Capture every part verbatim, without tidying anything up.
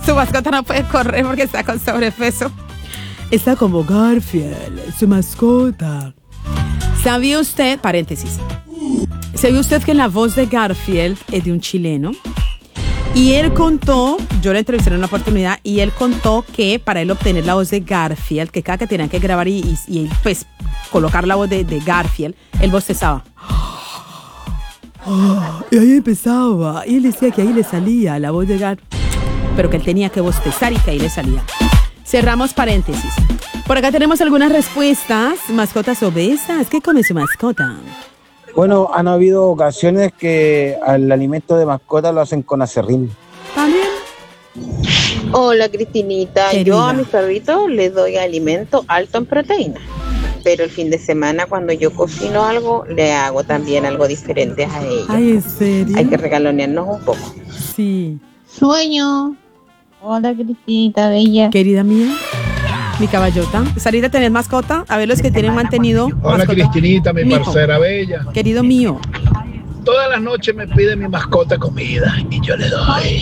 Su mascota no puede correr porque está con sobrepeso. Está como Garfield, su mascota. ¿Sabía usted, paréntesis, ¿sabía usted que la voz de Garfield es de un chileno? Y él contó, yo le entrevisté en una oportunidad, y él contó que para él obtener la voz de Garfield, que cada que tenían que grabar y, y, y pues colocar la voz de, de Garfield, él bostezaba. Oh, y ahí empezaba, y él decía que ahí le salía la voz de Garfield, pero que él tenía que bostezar y que ahí le salía. Cerramos paréntesis. Por acá tenemos algunas respuestas. Mascotas obesas. ¿Qué come su mascota? Bueno, han habido ocasiones que al alimento de mascota lo hacen con aserrín. ¿También? Hola, Cristinita. Querida. Yo a mis perritos les doy alimento alto en proteína. Pero el fin de semana, cuando yo cocino algo, le hago también algo diferente a ellos. Ay, ¿en serio? Hay que regalonearnos un poco. Sí. Sueño. Hola, Cristinita, bella. Querida mía, mi caballota. Sarita, ¿tenés mascota? A ver los que tienen mantenido Hola, mascota. Cristinita, mi Mijo. parcera bella. Querido mío. Todas las noches me pide mi mascota comida y yo le doy.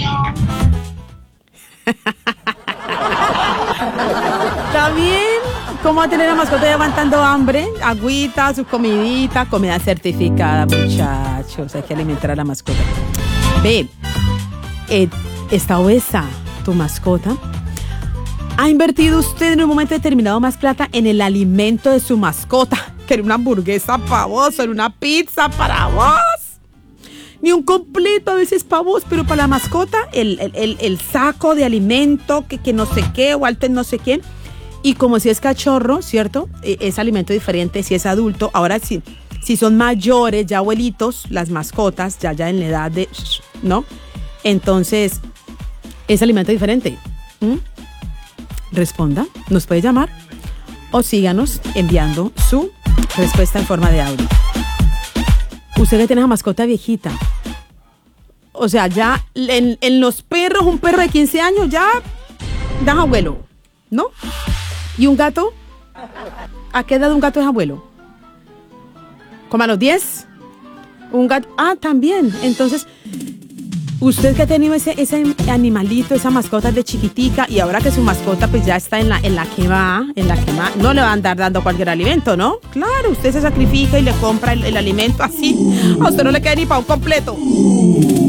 ¿Está bien? ¿Cómo va a tener la mascota aguantando hambre? Agüita, su comidita, comida certificada, muchachos. Hay que alimentar a la mascota. Ve, eh, está obesa tu mascota. ¿Ha invertido usted en un momento determinado más plata en el alimento de su mascota que en una hamburguesa para vos o en una pizza para vos? Ni un completo a veces para vos, pero para la mascota, el, el, el, el saco de alimento que, que no sé qué o alto en no sé qué. Y como si es cachorro, ¿cierto? Es alimento diferente si es adulto. Ahora sí, si son mayores, ya abuelitos, las mascotas, ya, ya en la edad de... ¿no? Entonces, es alimento diferente. ¿Mm? Responda, nos puede llamar o síganos enviando su respuesta en forma de audio. Usted que tiene una mascota viejita, o sea, ya en, en los perros, un perro de quince años ya da abuelo, ¿no? ¿Y un gato? ¿A qué edad un gato es abuelo? ¿Como a los diez? Un gato, ah, también, entonces... Usted que ha tenido ese, ese animalito, esa mascota de chiquitica y ahora que su mascota pues ya está en la, en la que va, en la que va, no le va a andar dando cualquier alimento, ¿no? Claro, usted se sacrifica y le compra el, el alimento así. A usted no le queda ni para un completo.